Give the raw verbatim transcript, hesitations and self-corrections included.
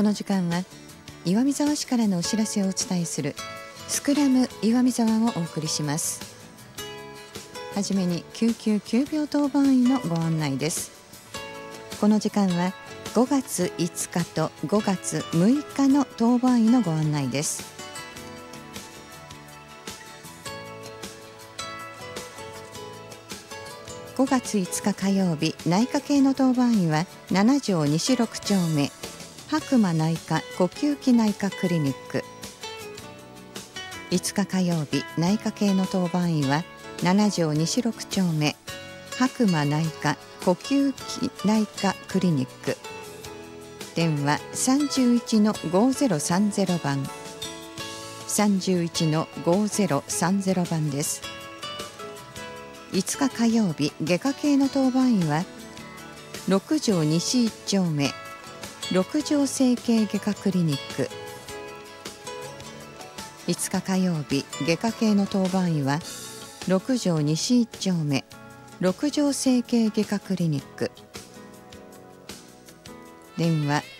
この時間は岩見沢市からのお知らせをお伝えするスクラム岩見沢をお送りします。はじめに救急急病当番医のご案内です。この時間はごがついつかとごがつむいかの当番医のご案内です。ごがついつか火曜日、内科系の当番医はなな条西ろく丁目白馬内科呼吸器内科クリニック。いつか火曜日、内科系の当番医はなな条西ろく丁目白馬内科呼吸器内科クリニック。電話 さんじゅういちのごぜろさんぜろ 番 さんじゅういちのごぜろさんぜろ 番です。いつか火曜日、外科系の当番医はろく条西いち丁目六条整形外科クリニック。いつか火曜日、外科系の当番医はろく条西いち丁目六条整形外科クリニック。電話